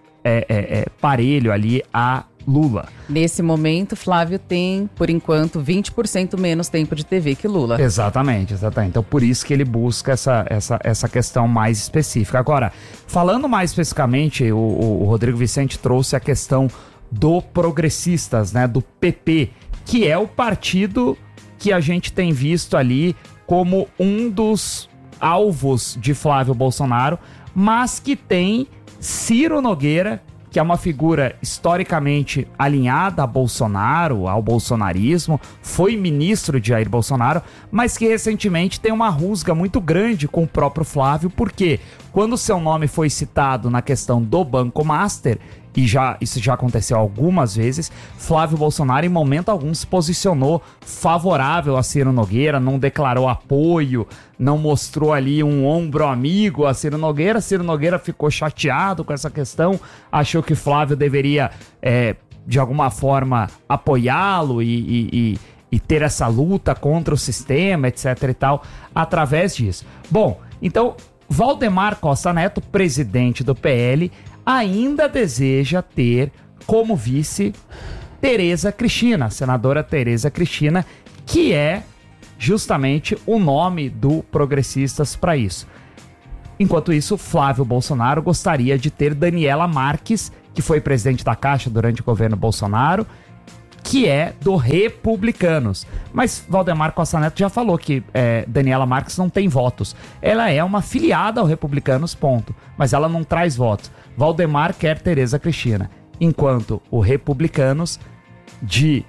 parelho ali a Lula. Nesse momento, Flávio tem, por enquanto, 20% menos tempo de TV que Lula. Exatamente. Então, por isso que ele busca essa questão mais específica. Agora, falando mais especificamente, o Rodrigo Vicente trouxe a questão do Progressistas, né, do PP, que é o partido que a gente tem visto ali como um dos alvos de Flávio Bolsonaro, mas que tem Ciro Nogueira, que é uma figura historicamente alinhada a Bolsonaro, ao bolsonarismo, foi ministro de Jair Bolsonaro, mas que recentemente tem uma rusga muito grande com o próprio Flávio, porque quando seu nome foi citado na questão do Banco Master, e isso já aconteceu algumas vezes, Flávio Bolsonaro em momento algum se posicionou favorável a Ciro Nogueira, não declarou apoio, não mostrou ali um ombro amigo a Ciro Nogueira. Ciro Nogueira ficou chateado com essa questão, achou que Flávio deveria, de alguma forma, apoiá-lo e ter essa luta contra o sistema, etc e tal, através disso. Bom, então, Valdemar Costa Neto, presidente do PL, ainda deseja ter como vice Tereza Cristina, senadora Tereza Cristina, que é justamente o nome do Progressistas para isso. Enquanto isso, Flávio Bolsonaro gostaria de ter Daniela Marques, que foi presidente da Caixa durante o governo Bolsonaro, que é do Republicanos. Mas Valdemar Costa Neto já falou que Daniela Marques não tem votos. Ela é uma filiada ao Republicanos, ponto. Mas ela não traz votos. Valdemar quer Tereza Cristina, enquanto o Republicanos de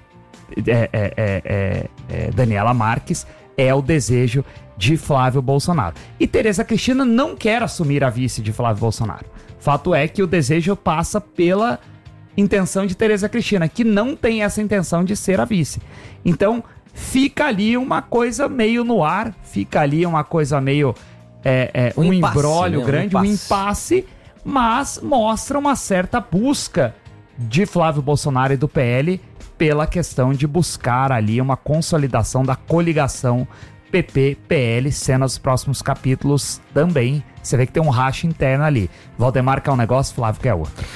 Daniela Marques é o desejo de Flávio Bolsonaro. E Tereza Cristina não quer assumir a vice de Flávio Bolsonaro. Fato é que o desejo passa pela intenção de Tereza Cristina, que não tem essa intenção de ser a vice. Então, fica ali uma coisa meio no ar, fica ali uma coisa meio um imbróglio grande, um impasse, mas mostra uma certa busca de Flávio Bolsonaro e do PL pela questão de buscar ali uma consolidação da coligação PP-PL, sendo os próximos capítulos também. Você vê que tem um racha interno ali. Valdemar quer um negócio, Flávio quer outro.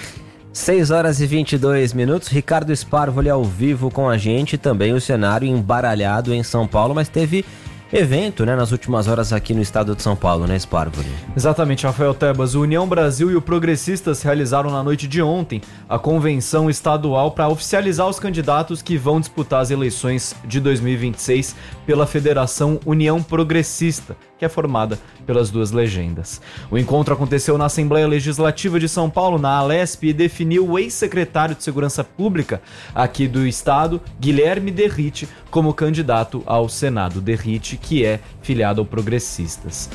6 horas e 22 minutos, Ricardo Sparvo ali ao vivo com a gente, também o cenário embaralhado em São Paulo, mas teve evento, né, nas últimas horas aqui no estado de São Paulo, né, Sparvo? Exatamente, Rafael Tebas. O União Brasil e o Progressistas realizaram na noite de ontem a convenção estadual para oficializar os candidatos que vão disputar as eleições de 2026 pela Federação União Progressista, que é formada pelas duas legendas. O encontro aconteceu na Assembleia Legislativa de São Paulo, na Alesp, e definiu o ex-secretário de Segurança Pública aqui do estado, Guilherme Derrite, como candidato ao Senado. Derrite, que é filiado ao Progressistas.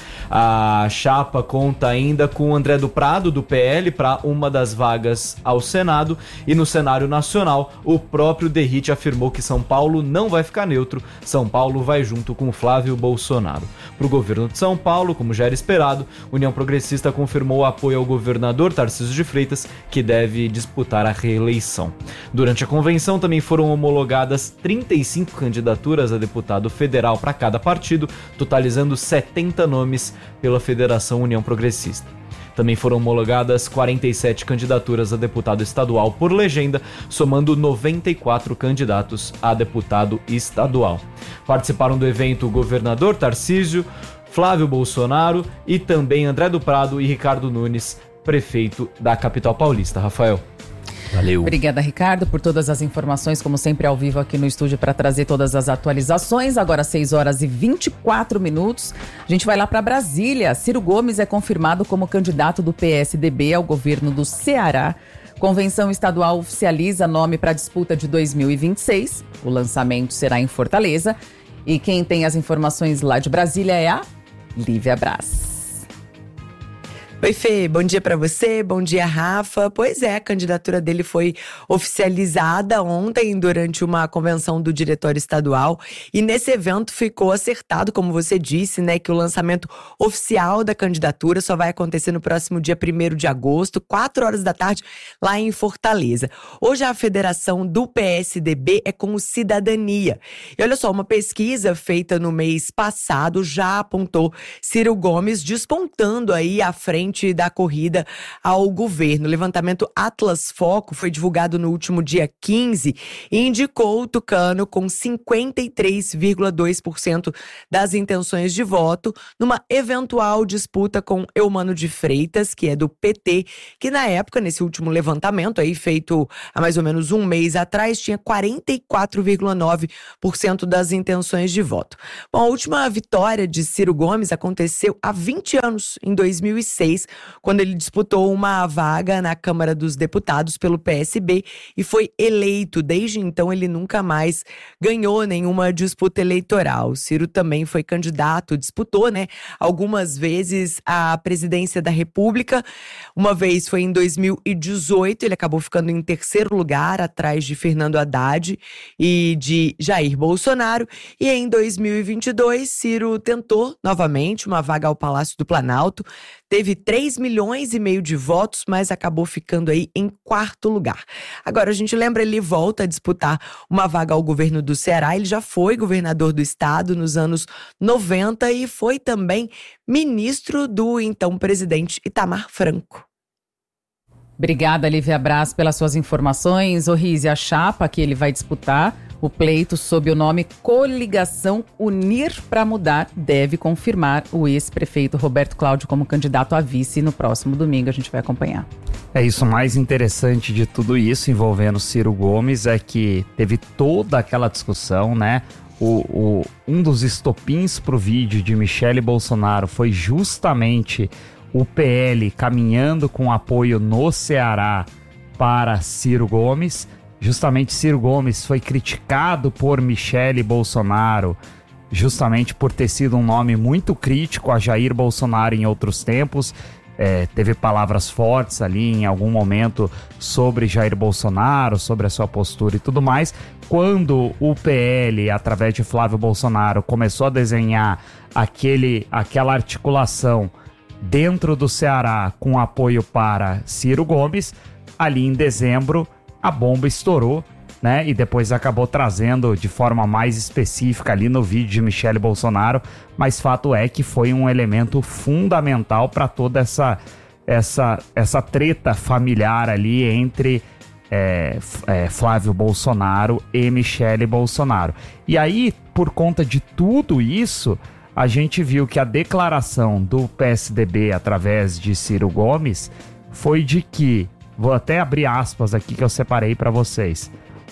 A chapa conta ainda com André do Prado, do PL, para uma das vagas ao Senado, e no cenário nacional, o próprio Derrite afirmou que São Paulo não vai ficar neutro, São Paulo vai junto com Flávio Bolsonaro. Para o governo de São Paulo, como já era esperado, União Progressista confirmou o apoio ao governador Tarcísio de Freitas, que deve disputar a reeleição. Durante a convenção também foram homologadas 35 candidaturas a deputado federal para cada partido, totalizando 70 nomes pela Federação União Progressista. Também foram homologadas 47 candidaturas a deputado estadual por legenda, somando 94 candidatos a deputado estadual. Participaram do evento o governador Tarcísio, Flávio Bolsonaro e também André do Prado e Ricardo Nunes, prefeito da capital paulista. Rafael. Valeu. Obrigada, Ricardo, por todas as informações, como sempre, ao vivo aqui no estúdio para trazer todas as atualizações. Agora, 6 horas e 24 minutos. A gente vai lá para Brasília. Ciro Gomes é confirmado como candidato do PSDB ao governo do Ceará. Convenção estadual oficializa nome para a disputa de 2026. O lançamento será em Fortaleza. E quem tem as informações lá de Brasília é a Lívia Braz. Oi, Fê, bom dia pra você, bom dia, Rafa. Pois é, a candidatura dele foi oficializada ontem durante uma convenção do diretório estadual e nesse evento ficou acertado, como você disse, né, que o lançamento oficial da candidatura só vai acontecer no próximo dia 1º de agosto, 4 horas da tarde, lá em Fortaleza. Hoje a federação do PSDB é com o Cidadania. E olha só, uma pesquisa feita no mês passado já apontou Ciro Gomes despontando aí à frente frente da corrida ao governo. O levantamento Atlas Foco foi divulgado no último dia 15 e indicou o Tucano com 53,2% das intenções de voto numa eventual disputa com Eumano de Freitas, que é do PT, que na época, nesse último levantamento aí feito há mais ou menos um mês atrás, tinha 44,9% das intenções de voto. Bom, a última vitória de Ciro Gomes aconteceu há 20 anos, em 2006, quando ele disputou uma vaga na Câmara dos Deputados pelo PSB e foi eleito. Desde então, ele nunca mais ganhou nenhuma disputa eleitoral. Ciro também foi candidato, disputou, algumas vezes a presidência da República. Uma vez foi em 2018, ele acabou ficando em terceiro lugar, atrás de Fernando Haddad e de Jair Bolsonaro. E em 2022, Ciro tentou novamente uma vaga ao Palácio do Planalto, teve 3,5 milhões de votos, mas acabou ficando aí em quarto lugar. Agora, a gente lembra, ele volta a disputar uma vaga ao governo do Ceará. Ele já foi governador do estado nos anos 90 e foi também ministro do então presidente Itamar Franco. Obrigada, Lívia Braz, pelas suas informações. Rizzi, a chapa que ele vai disputar o pleito sob o nome Coligação Unir para Mudar deve confirmar o ex-prefeito Roberto Cláudio como candidato a vice no próximo domingo. A gente vai acompanhar. É isso, o mais interessante de tudo isso envolvendo Ciro Gomes é que teve toda aquela discussão, um dos estopins pro vídeo de Michele Bolsonaro foi justamente o PL caminhando com apoio no Ceará para Ciro Gomes. Justamente Ciro Gomes foi criticado por Michele Bolsonaro, justamente por ter sido um nome muito crítico a Jair Bolsonaro em outros tempos. Teve palavras fortes ali em algum momento sobre Jair Bolsonaro, sobre a sua postura e tudo mais. Quando o PL, através de Flávio Bolsonaro, começou a desenhar aquela articulação dentro do Ceará com apoio para Ciro Gomes, ali em dezembro a bomba estourou, e depois acabou trazendo de forma mais específica ali no vídeo de Michele Bolsonaro, mas fato é que foi um elemento fundamental para toda essa treta familiar ali entre Flávio Bolsonaro e Michele Bolsonaro. E aí, por conta de tudo isso, a gente viu que a declaração do PSDB através de Ciro Gomes foi de que, vou até abrir aspas aqui que eu separei para vocês.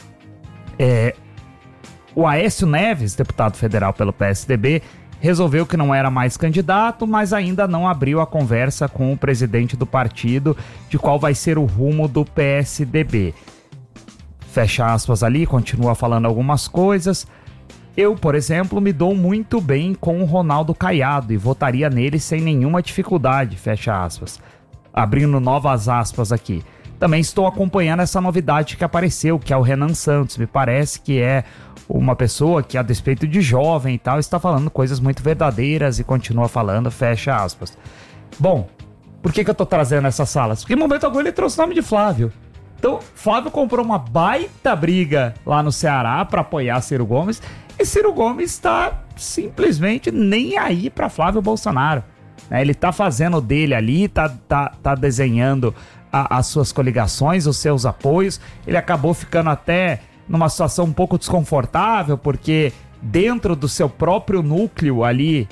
O Aécio Neves, deputado federal pelo PSDB, resolveu que não era mais candidato, mas ainda não abriu a conversa com o presidente do partido de qual vai ser o rumo do PSDB. Fecha aspas ali, continua falando algumas coisas. Eu, por exemplo, me dou muito bem com o Ronaldo Caiado e votaria nele sem nenhuma dificuldade, fecha aspas. Abrindo novas aspas aqui. Também estou acompanhando essa novidade que apareceu, que é o Renan Santos. Me parece que é uma pessoa que, a despeito de jovem e tal, está falando coisas muito verdadeiras e continua falando, fecha aspas. Bom, por que eu tô trazendo essas salas? Porque em momento algum ele trouxe o nome de Flávio. Então, Flávio comprou uma baita briga lá no Ceará para apoiar Ciro Gomes e Ciro Gomes está simplesmente nem aí para Flávio Bolsonaro. Ele tá fazendo dele ali, tá desenhando as suas coligações, os seus apoios. Ele acabou ficando até numa situação um pouco desconfortável, porque dentro do seu próprio núcleo ali,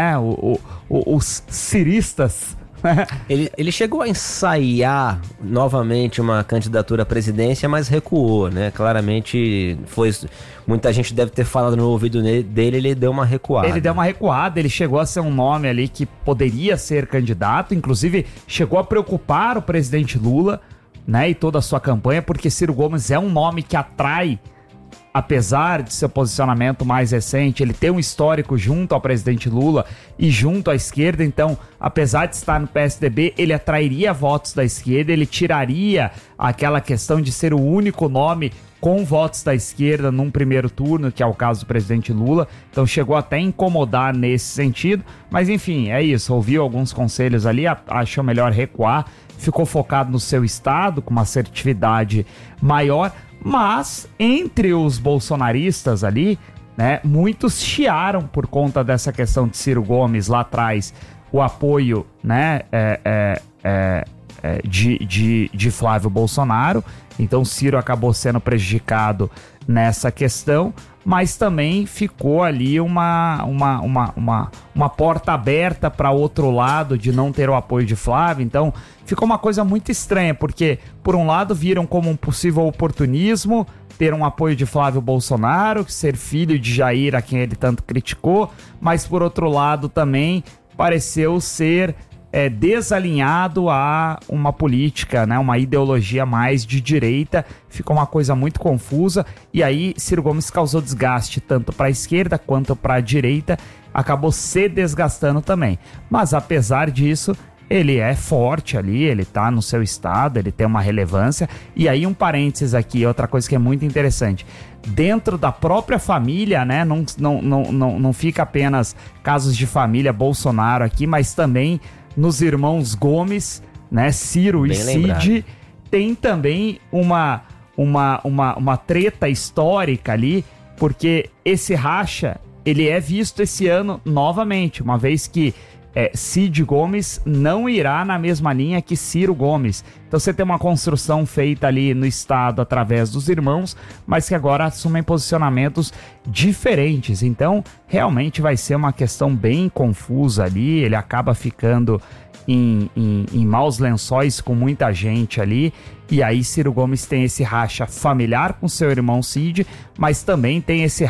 os ciristas... Ele chegou a ensaiar novamente uma candidatura à presidência, mas recuou, Claramente muita gente deve ter falado no ouvido dele, ele deu uma recuada. Ele chegou a ser um nome ali que poderia ser candidato, inclusive chegou a preocupar o presidente Lula, e toda a sua campanha, porque Ciro Gomes é um nome que atrai, apesar de seu posicionamento mais recente, ele tem um histórico junto ao presidente Lula e junto à esquerda, então, apesar de estar no PSDB, ele atrairia votos da esquerda, ele tiraria aquela questão de ser o único nome com votos da esquerda num primeiro turno, que é o caso do presidente Lula, então chegou até a incomodar nesse sentido, mas enfim, é isso, ouviu alguns conselhos ali, achou melhor recuar, ficou focado no seu estado, com uma assertividade maior. Mas, entre os bolsonaristas ali, muitos chiaram por conta dessa questão de Ciro Gomes lá atrás, o apoio, né, de Flávio Bolsonaro. Então Ciro acabou sendo prejudicado nessa questão, mas também ficou ali uma porta aberta para outro lado de não ter o apoio de Flávio. Então ficou uma coisa muito estranha, porque por um lado viram como um possível oportunismo ter um apoio de Flávio Bolsonaro, ser filho de Jair, a quem ele tanto criticou, mas por outro lado também pareceu ser desalinhado a uma política, né, uma ideologia mais de direita. Ficou uma coisa muito confusa, e aí Ciro Gomes causou desgaste tanto para a esquerda quanto para a direita, acabou se desgastando também. Mas apesar disso, ele é forte ali, ele tá no seu estado, ele tem uma relevância. E aí um parênteses aqui, outra coisa que é muito interessante, dentro da própria família, né, não fica apenas casos de família Bolsonaro aqui, mas também nos irmãos Gomes, né, Ciro e Cid, tem também uma treta histórica ali, porque esse racha, ele é visto esse ano novamente, uma vez que Cid Gomes não irá na mesma linha que Ciro Gomes. Então você tem uma construção feita ali no estado através dos irmãos, mas que agora assumem posicionamentos diferentes. Então realmente vai ser uma questão bem confusa ali. Ele acaba ficando em maus lençóis com muita gente ali. E aí Ciro Gomes tem esse racha familiar com seu irmão Cid, mas também tem esse